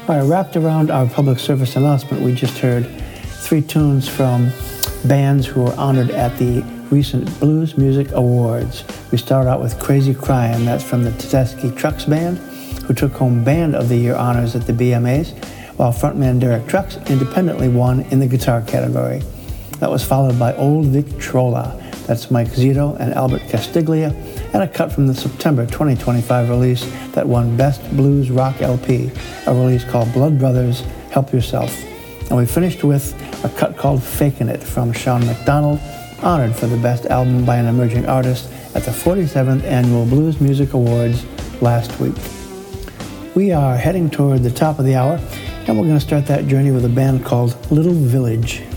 All right, wrapped around our public service announcement, we just heard 3 tunes from bands who were honored at the recent Blues Music Awards. We started out with Crazy Cryin', that's from the Tedeschi Trucks Band, who took home Band of the Year honors at the BMAs, while frontman Derek Trucks independently won in the guitar category. That was followed by Old Victrola, that's Mike Zito and Albert Castiglia, and a cut from the September 2025 release that won Best Blues Rock LP, a release called Blood Brothers, Help Yourself. And we finished with a cut called Fakin' It from Sean McDonald, honored for the Best Album by an Emerging Artist at the 47th Annual Blues Music Awards last week. We are heading toward the top of the hour, and we're going to start that journey with a band called Little Village.